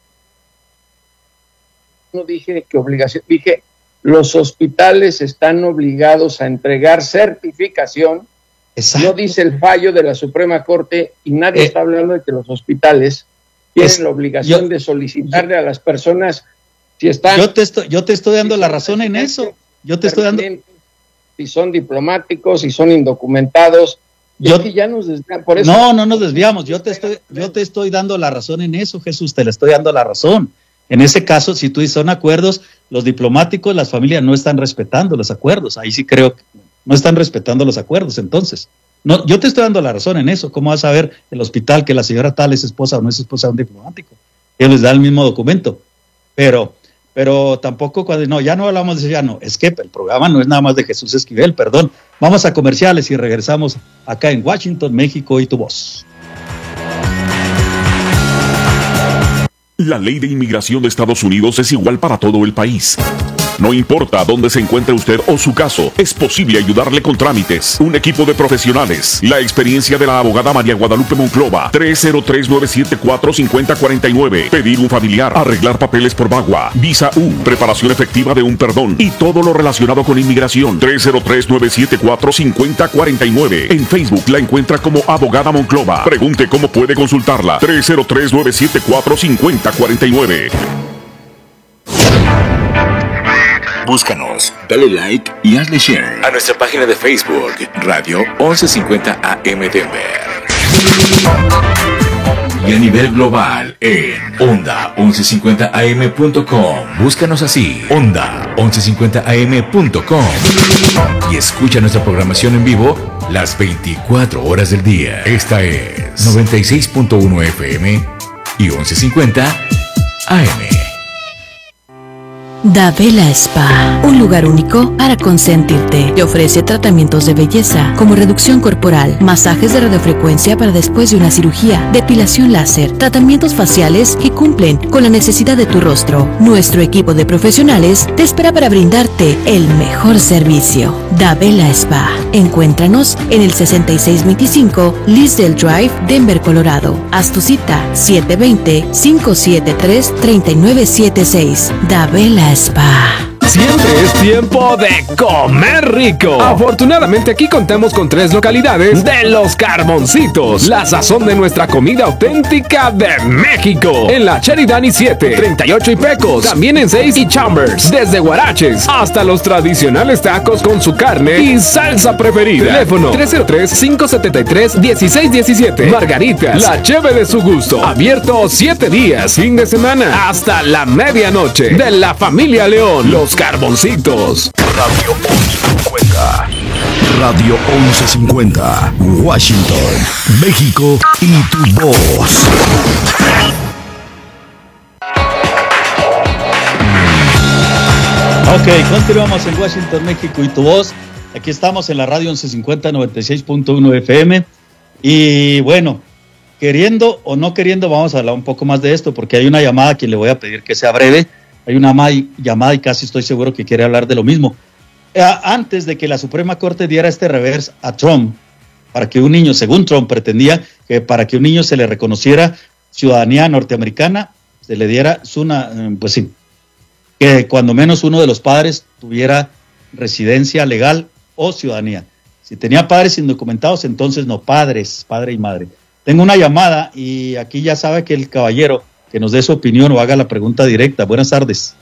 No dije que obligación, dije los hospitales están obligados a entregar certificación. Exacto. No dice el fallo de la Suprema Corte y nadie eh, está hablando de que los hospitales tienen es, la obligación yo, de solicitarle yo, a las personas si están... Yo te estoy, yo te estoy dando si la razón en eso. Yo te estoy dando... Si son diplomáticos, si son indocumentados. Yo, es que ya nos desviamos, por eso... No, no nos desviamos. Yo te, estoy, yo te estoy dando la razón en eso, Jesús. Te le estoy dando la razón. En ese caso, si tú dices son acuerdos, los diplomáticos, las familias no están respetando los acuerdos. Ahí sí creo que no están respetando los acuerdos, entonces. No, yo te estoy dando la razón en eso. ¿Cómo va a saber el hospital que la señora tal es esposa o no es esposa de un diplomático? Ellos les dan el mismo documento. Pero, pero tampoco cuando, no, ya no hablamos de eso, ya no. Es que el programa no es nada más de Jesús Esquivel, perdón. Vamos a comerciales y regresamos acá en Washington, México y tu voz. La ley de inmigración de Estados Unidos es igual para todo el país. No importa dónde se encuentre usted o su caso, es posible ayudarle con trámites. Un equipo de profesionales. La experiencia de la abogada María Guadalupe Monclova. tres cero tres, nueve siete cuatro, cinco cero cuatro nueve. Pedir un familiar. Arreglar papeles por VAWA. Visa U. Preparación efectiva de un perdón. Y todo lo relacionado con inmigración. tres cero tres, nueve siete cuatro, cinco cero cuatro nueve. En Facebook la encuentra como Abogada Monclova. Pregunte cómo puede consultarla. tres cero tres, nueve siete cuatro, cinco cero cuatro nueve. Búscanos, dale like y hazle share a nuestra página de Facebook, Radio once cincuenta A M Denver. Y a nivel global en onda once cincuenta a eme punto com. Búscanos así, onda once cincuenta a eme punto com. Y escucha nuestra programación en vivo las veinticuatro horas del día. Esta es noventa y seis punto uno F M y once cincuenta A M. Davela Spa, un lugar único para consentirte. Te ofrece tratamientos de belleza como reducción corporal, masajes de radiofrecuencia para después de una cirugía, depilación láser, tratamientos faciales que cumplen con la necesidad de tu rostro. Nuestro equipo de profesionales te espera para brindarte el mejor servicio. Davela Spa. Encuéntranos en el sesenta y seis veinticinco Lisdale Drive, Denver, Colorado. Haz tu cita siete dos cero, cinco siete tres, tres nueve siete seis. Davela Spa. Siempre es tiempo de comer rico. Afortunadamente aquí contamos con tres localidades de Los Carboncitos, la sazón de nuestra comida auténtica de México. En la Sheridan y siete, treinta y ocho y Pecos, también en seis y Chambers, desde Guaraches hasta los tradicionales tacos con su carne y salsa preferida. Teléfono tres cero tres, cinco siete tres, uno seis uno siete. Margaritas, la cheve de su gusto. Abierto siete días, fin de semana, hasta la medianoche. De la familia León, Los Carboncitos. Radio once cincuenta. Radio once cincuenta. Washington, México y tu voz. Ok, continuamos en Washington, México y tu voz. Aquí estamos en la radio once cincuenta, noventa y seis punto uno F M. Y bueno, queriendo o no queriendo, vamos a hablar un poco más de esto porque hay una llamada a quien le voy a pedir que sea breve. Hay una llamada y casi estoy seguro que quiere hablar de lo mismo. Antes de que la Suprema Corte diera este revés a Trump, para que un niño, según Trump pretendía, que para que un niño se le reconociera ciudadanía norteamericana, se le diera una, pues sí, que cuando menos uno de los padres tuviera residencia legal o ciudadanía. Si tenía padres indocumentados, entonces no, padres, padre y madre. Tengo una llamada y aquí ya sabe que el caballero que nos dé su opinión o haga la pregunta directa. Buenas tardes.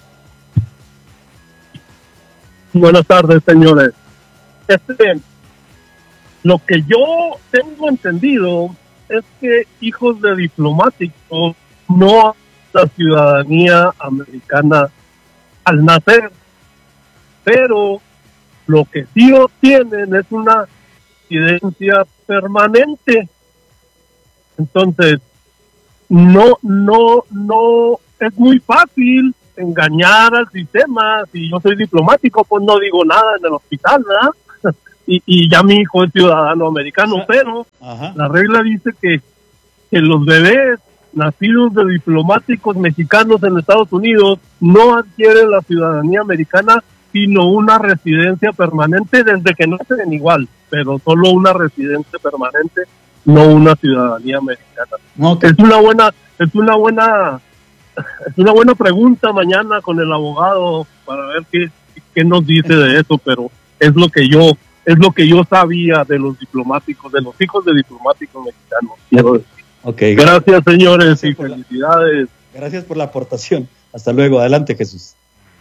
Buenas tardes, señores. Este, lo que yo tengo entendido es que hijos de diplomáticos no la ciudadanía americana al nacer, pero lo que sí obtienen es una residencia permanente. Entonces, no, no, no, es muy fácil engañar al sistema. Si yo soy diplomático, pues no digo nada en el hospital, ¿verdad? y, y ya mi hijo es ciudadano americano, pero Ajá. la regla dice que, que los bebés nacidos de diplomáticos mexicanos en Estados Unidos no adquieren la ciudadanía americana, sino una residencia permanente desde que nacen igual, pero solo una residencia permanente, no una ciudadanía americana. Okay. Es una buena, es una buena, es una buena pregunta mañana con el abogado para ver qué, qué nos dice de eso, pero es lo que yo, es lo que yo sabía de los diplomáticos, de los hijos de diplomáticos mexicanos. Quiero decir. Okay. Gracias, señores, gracias y felicidades. La, gracias por la aportación. Hasta luego. Adelante, Jesús.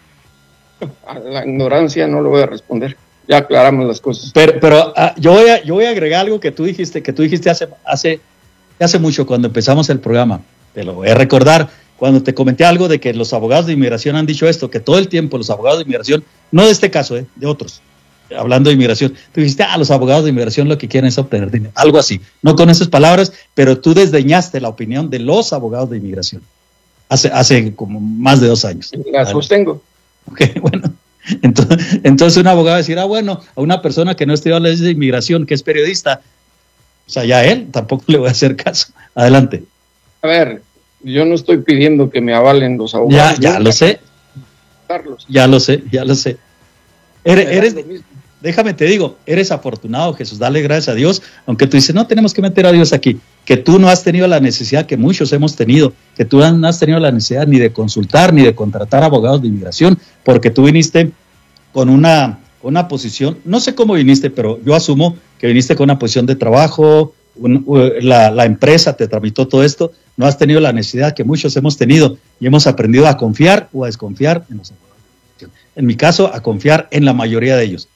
A la ignorancia no lo voy a responder. Ya aclaramos las cosas. Pero, pero uh, yo voy a, yo voy a agregar algo que tú dijiste, que tú dijiste hace, hace, hace mucho cuando empezamos el programa. Te lo voy a recordar cuando te comenté algo de que los abogados de inmigración han dicho esto, que todo el tiempo los abogados de inmigración, no de este caso, eh, de otros, hablando de inmigración, tú dijiste, ah, los abogados de inmigración lo que quieren es obtener dinero, algo así, no con esas palabras, pero tú desdeñaste la opinión de los abogados de inmigración, hace, hace como más de dos años. La sostengo. Ok, bueno, entonces, entonces un abogado va a decir, ah, bueno, a una persona que no estudió leyes de inmigración, que es periodista, o sea, ya a él tampoco le voy a hacer caso. Adelante. A ver, yo no estoy pidiendo que me avalen los abogados. Ya, ya lo sé. Carlos. Ya lo sé, ya lo sé. Eres, eres, déjame te digo, eres afortunado, Jesús, dale gracias a Dios, aunque tú dices, no tenemos que meter a Dios aquí, que tú no has tenido la necesidad que muchos hemos tenido, que tú no has tenido la necesidad ni de consultar ni de contratar abogados de inmigración, porque tú viniste con una, una posición, no sé cómo viniste, pero yo asumo que viniste con una posición de trabajo, un, la, la empresa te tramitó todo esto, no has tenido la necesidad que muchos hemos tenido y hemos aprendido a confiar o a desconfiar en los abogados. En mi caso, a confiar en la mayoría de ellos.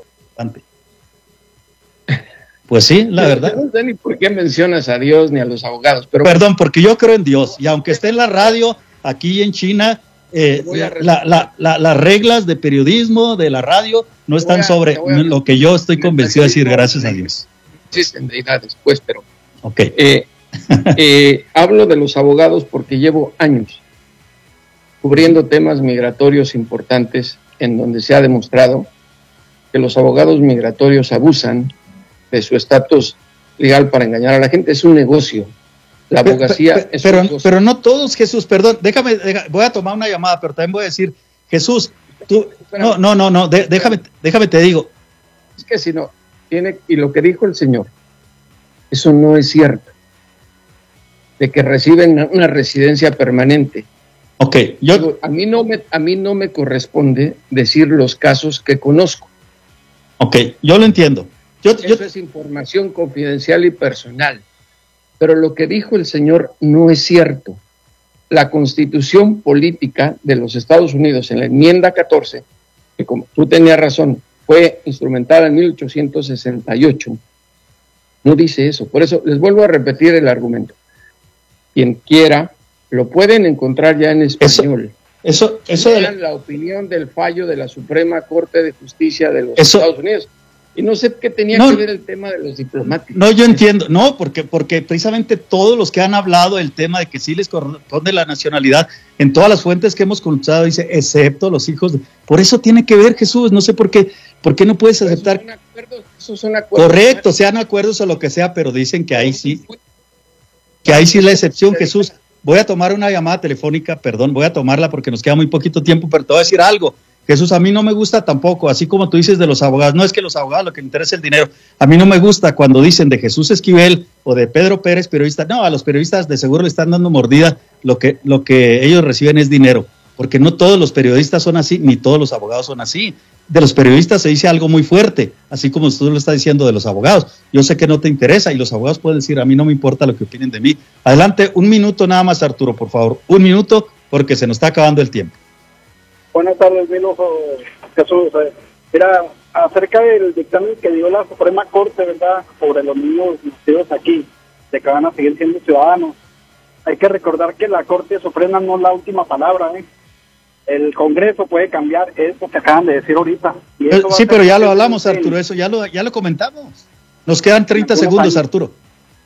Pues sí, la yo, verdad. Yo no sé ni por qué mencionas a Dios ni a los abogados. Pero Perdón, porque yo creo en Dios. Y aunque esté en la radio, aquí en China, eh, la, la, la, las reglas de periodismo de la radio no están a, sobre lo que yo estoy convencido de decir, gracias a Dios. Existen deidades, pues, pero... Ok. Eh, eh, hablo de los abogados porque llevo años cubriendo temas migratorios importantes en donde se ha demostrado que los abogados migratorios abusan de su estatus legal para engañar a la gente. Es un negocio. La abogacía pero, es pero, un negocio. Pero no todos, Jesús, perdón, déjame, déjame, voy a tomar una llamada, pero también voy a decir, Jesús, tú, no, no, no, no, de, déjame, déjame te digo. Es que si no, tiene, y lo que dijo el señor, eso no es cierto, de que reciben una residencia permanente. Ok, yo... A mí no me, a mí no me corresponde decir los casos que conozco. Ok, yo lo entiendo. Yo, Eso yo... es información confidencial y personal. Pero lo que dijo el señor no es cierto. La Constitución Política de los Estados Unidos, en la enmienda catorce, que como tú tenías razón, fue instrumentada en mil ochocientos sesenta y ocho, no dice eso. Por eso les vuelvo a repetir el argumento. Quien quiera, lo pueden encontrar ya en español. Eso, eso, eso de la... la opinión del fallo de la Suprema Corte de Justicia de los eso... Estados Unidos. Y no sé qué tenía no, que ver el tema de los diplomáticos. No, yo entiendo, no, porque, porque precisamente todos los que han hablado del tema de que sí les corresponde la nacionalidad, en todas las fuentes que hemos consultado dice, excepto los hijos de... Por eso tiene que ver, Jesús, no sé por qué, por qué no puedes aceptar... Esos son acuerdos, esos son acuerdos. Correcto, sean acuerdos o lo que sea, pero dicen que ahí sí, que ahí sí es la excepción, Jesús. Voy a tomar una llamada telefónica, perdón, voy a tomarla porque nos queda muy poquito tiempo, pero te voy a decir algo. Jesús, a mí no me gusta tampoco, así como tú dices de los abogados, no es que los abogados lo que les interesa es el dinero, a mí no me gusta cuando dicen de Jesús Esquivel o de Pedro Pérez, periodista, no, a los periodistas de seguro le están dando mordida, lo que, lo que ellos reciben es dinero, porque no todos los periodistas son así, ni todos los abogados son así. De los periodistas se dice algo muy fuerte, así como tú lo estás diciendo de los abogados. Yo sé que no te interesa y los abogados pueden decir, a mí no me importa lo que opinen de mí. Adelante, un minuto nada más, Arturo, por favor, un minuto, porque se nos está acabando el tiempo. Buenas tardes, mi lujo, Jesús. Mira, acerca del dictamen que dio la Suprema Corte, ¿verdad?, sobre los niños nacidos aquí, de que van a seguir siendo ciudadanos. Hay que recordar que la Corte Suprema no es la última palabra, ¿eh? El Congreso puede cambiar eso que acaban de decir ahorita. Y eso sí, pero ya lo hablamos, Arturo, eso ya lo, ya lo comentamos. Nos quedan treinta segundos, años. Arturo.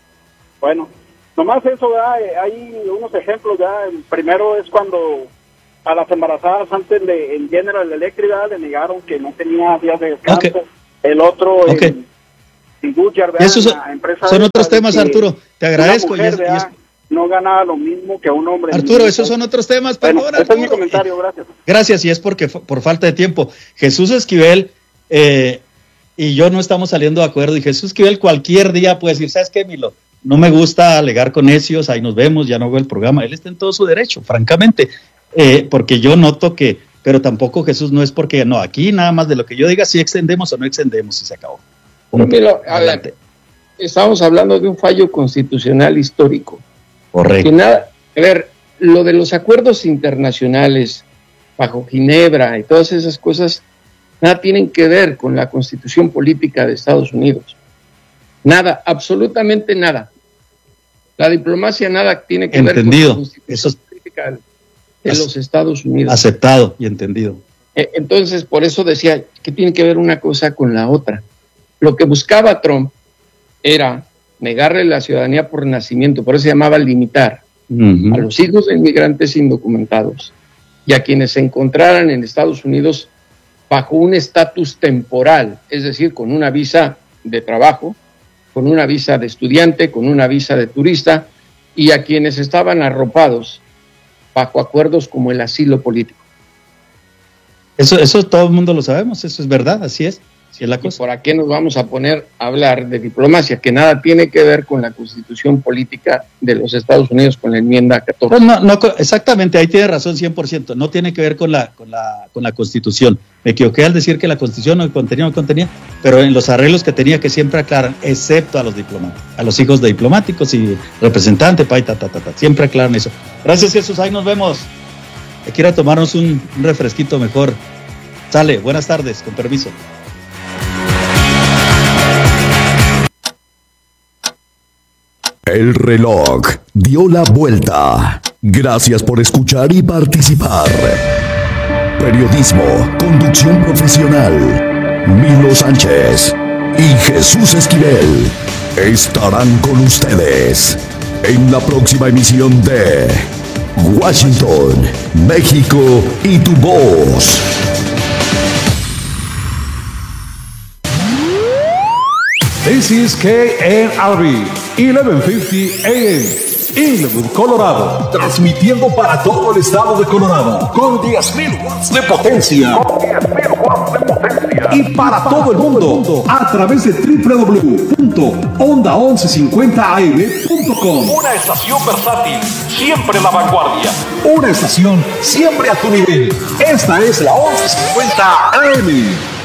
Bueno, nomás eso, ¿verdad? Hay unos ejemplos, ya. El primero es cuando a las embarazadas antes de en General Electric, ¿verdad? Le negaron que no tenía días de descanso. Okay. El otro okay. en, en Goodyear, Esos son, son otros temas, Arturo. Te agradezco. Mujer, y es, y es... no ganaba lo mismo que un hombre. Arturo, esos son otros temas. Bueno, perdón, ese Arturo. es mi comentario, gracias. Gracias, y es porque por falta de tiempo. Jesús Esquivel eh, y yo no estamos saliendo de acuerdo. Y Jesús Esquivel cualquier día puede decir, ¿sabes qué, Milo? No me gusta alegar con necios, ahí nos vemos, ya no veo el programa. Él está en todo su derecho, francamente, eh, porque yo noto que, pero tampoco Jesús no es porque, no, aquí nada más de lo que yo diga, si extendemos o no extendemos y se acabó. Milo, a ver, estamos hablando de un fallo constitucional histórico. Correcto. Que nada, a ver, lo de los acuerdos internacionales bajo Ginebra y todas esas cosas, nada tienen que ver con la constitución política de Estados Unidos. Nada, absolutamente nada. La diplomacia nada tiene que entendido. ver con la constitución Eso es política de los Estados Unidos. Aceptado y entendido. Entonces, por eso decía que tiene que ver una cosa con la otra. Lo que buscaba Trump era negarle la ciudadanía por nacimiento, por eso se llamaba limitar uh-huh. a los hijos de inmigrantes indocumentados y a quienes se encontraran en Estados Unidos bajo un estatus temporal, es decir, con una visa de trabajo, con una visa de estudiante, con una visa de turista, y a quienes estaban arropados bajo acuerdos como el asilo político. Eso, eso todo el mundo lo sabemos, eso es verdad, así es. Es la cosa. ¿Y por qué nos vamos a poner a hablar de diplomacia? Que nada tiene que ver con la constitución política de los Estados Unidos, con la enmienda catorce. Pues no, no, exactamente, ahí tiene razón cien por ciento. No tiene que ver con la, con la, con la constitución. Me equivoqué al decir que la constitución no contenía, no contenía, pero en los arreglos que tenía que siempre aclaran, excepto a los diplomáticos, a los hijos de diplomáticos y representantes, pa, ta, ta, ta, ta, siempre aclaran eso. Gracias, Jesús, ahí nos vemos. Hay que ir a tomarnos un, un refresquito mejor. Sale, buenas tardes, con permiso. El reloj dio la vuelta. Gracias por escuchar y participar. Periodismo, conducción profesional. Milo Sánchez y Jesús Esquivel estarán con ustedes en la próxima emisión de Washington, México y tu voz. This is K N R B, eleven fifty A M, Inwood, Colorado. Transmitiendo para todo el estado de Colorado con diez mil watts de potencia. Con diez mil watts de potencia. Y para todo el mundo a través de doble u doble u doble u punto onda once cincuenta a m punto com. Una estación versátil, siempre en la vanguardia. Una estación siempre a tu nivel. Esta es la once cincuenta A M.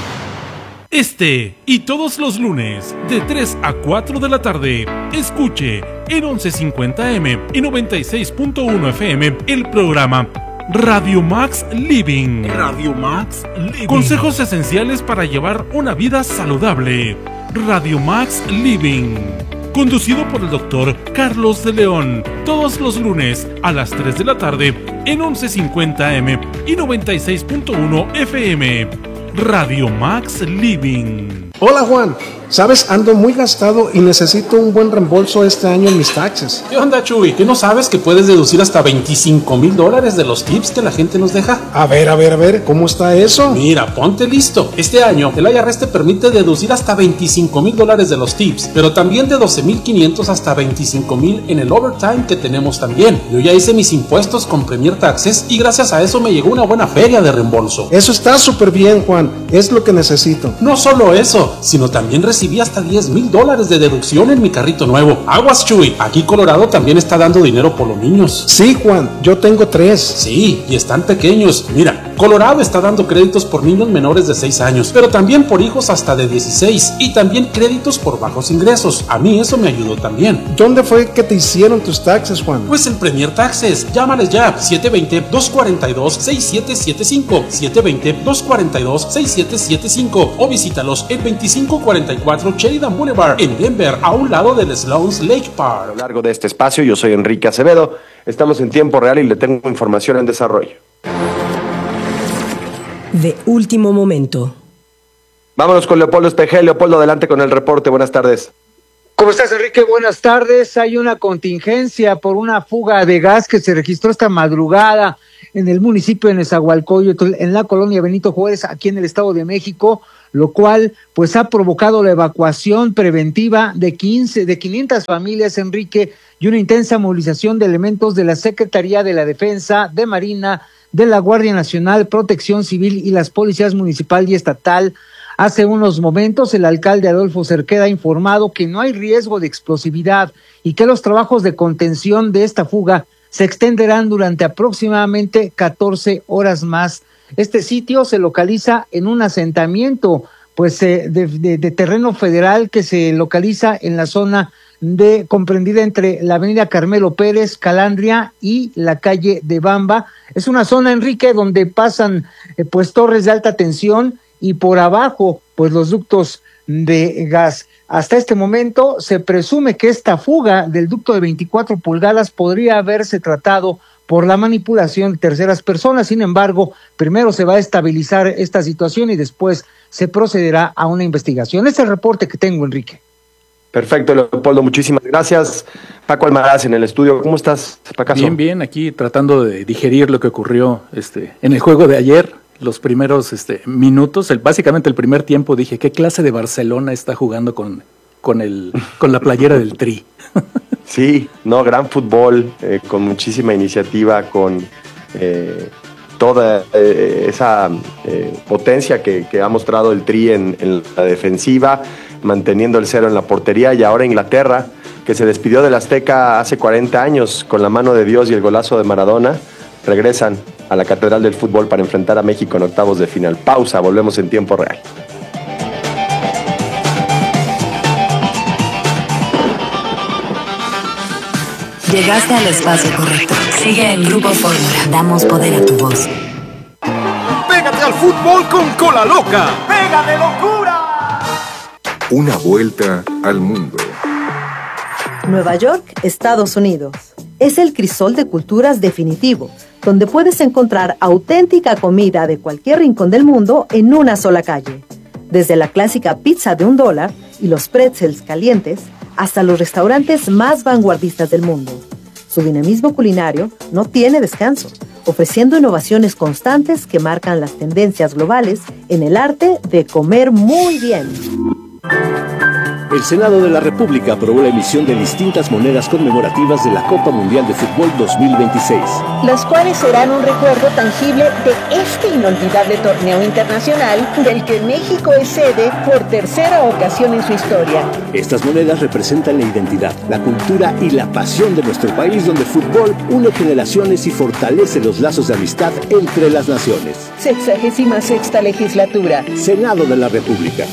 Este y todos los lunes de tres a cuatro de la tarde, escuche en once cincuenta A M y noventa y seis punto uno F M el programa Radio Max Living. Radio Max Living. Consejos esenciales para llevar una vida saludable. Radio Max Living. Conducido por el doctor Carlos de León. Todos los lunes a las tres de la tarde en once cincuenta A M y noventa y seis punto uno F M. Radio Max Living. Hola Juan, sabes, ando muy gastado y necesito un buen reembolso este año en mis taxes. ¿Qué onda, Chuy? ¿Qué no sabes que puedes deducir hasta veinticinco mil dólares de los tips que la gente nos deja? A ver, a ver, a ver, ¿cómo está eso? Mira, ponte listo. Este año el I R S te permite deducir hasta veinticinco mil dólares de los tips, pero también de doce mil quinientos hasta veinticinco mil en el overtime que tenemos también. Yo ya hice mis impuestos con Premier Taxes y gracias a eso me llegó una buena feria de reembolso. Eso está súper bien, Juan. Es lo que necesito. No solo eso, sino también recibí hasta diez mil dólares de deducción en mi carrito nuevo. Aguas, Chuy, aquí Colorado también está dando dinero por los niños. Sí, Juan, yo tengo tres. Sí, y están pequeños. Mira, Colorado está dando créditos por niños menores de seis años, pero también por hijos hasta de dieciséis, y también créditos por bajos ingresos. A mí eso me ayudó también. ¿Dónde fue que te hicieron tus taxes, Juan? Pues en Premier Taxes. Llámales ya, siete dos cero, dos cuatro dos, seis siete siete cinco, siete dos cero, dos cuatro dos, seis siete siete cinco, o visítalos en veinticinco cuarenta y cuatro Sheridan Boulevard en Denver, a un lado del Sloan's Lake Park. A lo largo de este espacio, yo soy Enrique Acevedo, estamos en tiempo real y le tengo información en desarrollo. De último momento. Vámonos con Leopoldo Espejel. Leopoldo, adelante con el reporte. Buenas tardes. ¿Cómo estás, Enrique? Buenas tardes. Hay una contingencia por una fuga de gas que se registró esta madrugada en el municipio de Nezahualcóyotl, en la colonia Benito Juárez, aquí en el Estado de México, lo cual pues ha provocado la evacuación preventiva de quince, de quinientas familias, Enrique, y una intensa movilización de elementos de la Secretaría de la Defensa, de Marina, de la Guardia Nacional, Protección Civil y las policías municipal y estatal. Hace unos momentos el alcalde Adolfo Cerqueda ha informado que no hay riesgo de explosividad y que los trabajos de contención de esta fuga se extenderán durante aproximadamente catorce horas más. Este sitio se localiza en un asentamiento pues eh, de, de, de terreno federal que se localiza en la zona de comprendida entre la avenida Carmelo Pérez, Calandria y la calle de Bamba. Es una zona, Enrique, donde pasan eh, pues torres de alta tensión y por abajo pues los ductos de gas. Hasta este momento se presume que esta fuga del ducto de veinticuatro pulgadas podría haberse tratado por la manipulación de terceras personas. Sin embargo, primero se va a estabilizar esta situación y después se procederá a una investigación. Este es el reporte que tengo, Enrique. Perfecto, Leopoldo, muchísimas gracias. Paco Almaraz en el estudio, ¿cómo estás, Pacaso? Bien, bien, aquí tratando de digerir lo que ocurrió este, en el juego de ayer, los primeros este, minutos, el, básicamente el primer tiempo, dije, ¿qué clase de Barcelona está jugando con, con, el, con la playera del Tri? Sí, no, gran fútbol, eh, con muchísima iniciativa, con eh, toda eh, esa eh, potencia que, que ha mostrado el Tri en, en la defensiva, manteniendo el cero en la portería, y ahora Inglaterra, que se despidió del Azteca hace cuarenta años con la mano de Dios y el golazo de Maradona, regresan a la Catedral del Fútbol para enfrentar a México en octavos de final. Pausa, volvemos en tiempo real. Llegaste al espacio correcto. Sigue en Grupo Fórmula. Damos poder a tu voz. ¡Pégate al fútbol con Cola Loca! ¡Pega de locura! Una vuelta al mundo. Nueva York, Estados Unidos. Es el crisol de culturas definitivo, donde puedes encontrar auténtica comida de cualquier rincón del mundo en una sola calle. Desde la clásica pizza de un dólar y los pretzels calientes, hasta los restaurantes más vanguardistas del mundo. Su dinamismo culinario no tiene descanso, ofreciendo innovaciones constantes que marcan las tendencias globales en el arte de comer muy bien. El Senado de la República aprobó la emisión de distintas monedas conmemorativas de la Copa Mundial de Fútbol dos mil veintiséis. Las cuales serán un recuerdo tangible de este inolvidable torneo internacional del que México es sede por tercera ocasión en su historia. Estas monedas representan la identidad, la cultura y la pasión de nuestro país, donde el fútbol une generaciones y fortalece los lazos de amistad entre las naciones. Sexagésima sexta legislatura. Senado de la República.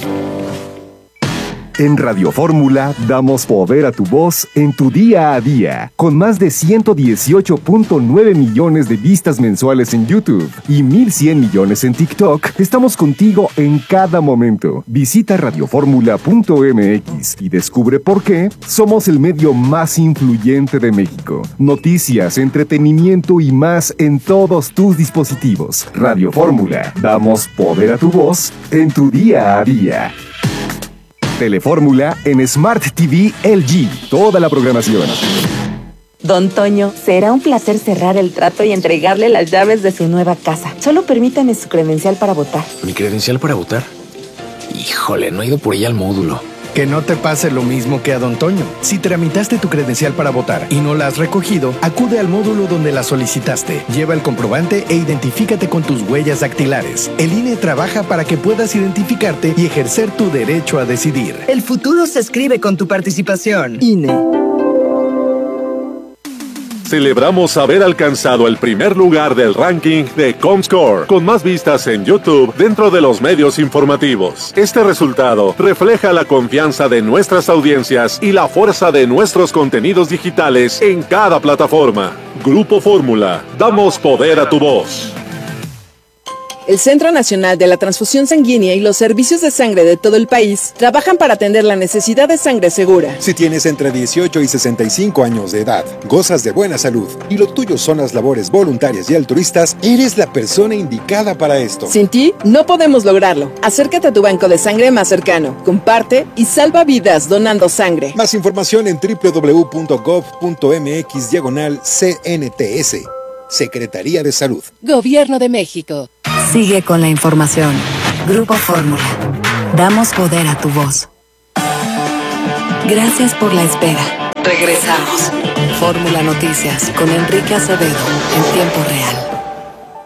En Radio Fórmula damos poder a tu voz en tu día a día. Con más de ciento dieciocho punto nueve millones de vistas mensuales en YouTube y mil cien millones en TikTok, estamos contigo en cada momento. Visita radio fórmula punto m x y descubre por qué somos el medio más influyente de México. Noticias, entretenimiento y más en todos tus dispositivos. Radio Fórmula, damos poder a tu voz en tu día a día. Telefórmula en Smart T V L G. Toda la programación. Don Toño, será un placer cerrar el trato y entregarle las llaves de su nueva casa. Solo permítame su credencial para votar. ¿Mi credencial para votar? Híjole, no he ido por ella al módulo. Que no te pase lo mismo que a Don Toño. Si tramitaste tu credencial para votar y no la has recogido, acude al módulo donde la solicitaste. Lleva el comprobante e identifícate con tus huellas dactilares. El I N E trabaja para que puedas identificarte y ejercer tu derecho a decidir. El futuro se escribe con tu participación. I N E. Celebramos haber alcanzado el primer lugar del ranking de Comscore, con más vistas en YouTube dentro de los medios informativos. Este resultado refleja la confianza de nuestras audiencias y la fuerza de nuestros contenidos digitales en cada plataforma. Grupo Fórmula, damos poder a tu voz. El Centro Nacional de la Transfusión Sanguínea y los servicios de sangre de todo el país trabajan para atender la necesidad de sangre segura. Si tienes entre dieciocho y sesenta y cinco años de edad, gozas de buena salud y lo tuyo son las labores voluntarias y altruistas, eres la persona indicada para esto. Sin ti, no podemos lograrlo. Acércate a tu banco de sangre más cercano, comparte y salva vidas donando sangre. Más información en doble u doble u doble u punto gov punto m x diagonal C N T S. Secretaría de Salud. Gobierno de México. Sigue con la información. Grupo Fórmula. Damos poder a tu voz. Gracias por la espera. Regresamos. Fórmula Noticias con Enrique Acevedo en tiempo real.